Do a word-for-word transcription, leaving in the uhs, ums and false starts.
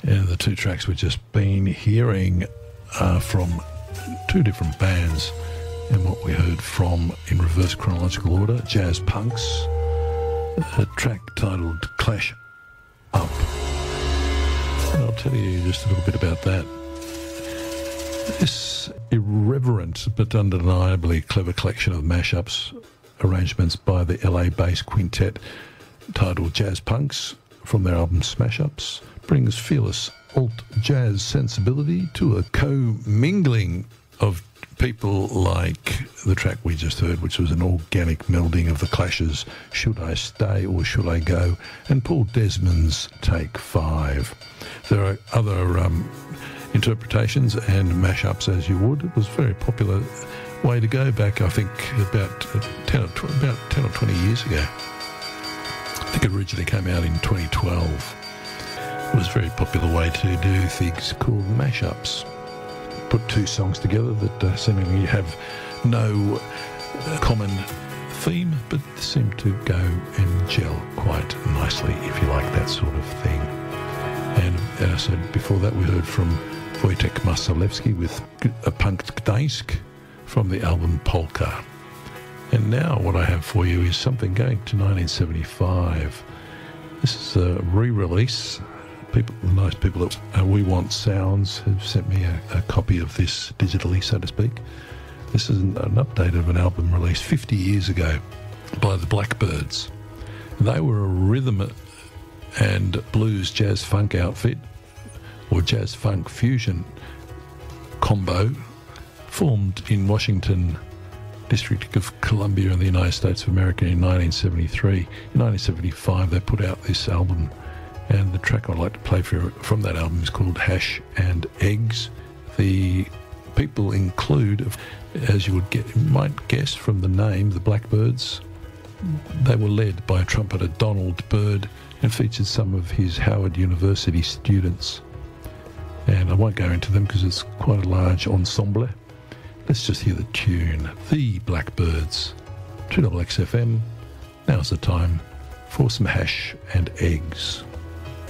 And the two tracks we've just been hearing are from two different bands, and what we heard from, in reverse chronological order, Jazz Punks, a track titled Clash Up. And I'll tell you just a little bit about that. This irreverent but undeniably clever collection of mashups, arrangements by the L A-based quintet titled Jazz Punks from their album Smash Ups, brings fearless alt-jazz sensibility to a co-mingling of people like the track we just heard, which was an organic melding of the Clash's Should I Stay or Should I Go, and Paul Desmond's Take Five. There are other um, interpretations and mashups, as you would. It was a very popular way to go back, I think, about ten or tw- about ten or twenty years ago. I think it originally came out in twenty twelve. It was a very popular way to do things called mashups. Put two songs together that uh, seemingly have no uh, common theme, but seem to go and gel quite nicely, if you like that sort of thing. And as I said before that, we heard from Wojtek Masalewski with a Punk Gdańsk from the album Polka. And now what I have for you is something going to nineteen seventy-five. This is a re-release. People, the nice people at uh, We Want Sounds have sent me a, a copy of this digitally, so to speak. This is an, an update of an album released fifty years ago by the Blackbirds. They were a rhythm and blues jazz funk outfit, or jazz funk fusion combo, formed in Washington, District of Columbia in the United States of America in nineteen seventy-three. In nineteen seventy-five, they put out this album, and the track I'd like to play for, from that album is called Hash and Eggs. The people include, as you would get, might guess from the name, the Blackbirds. They were led by trumpeter Donald Byrd and featured some of his Howard University students. And I won't go into them because it's quite a large ensemble. Let's just hear the tune. The Blackbirds. two X X F M. Now's the time for some Hash and Eggs.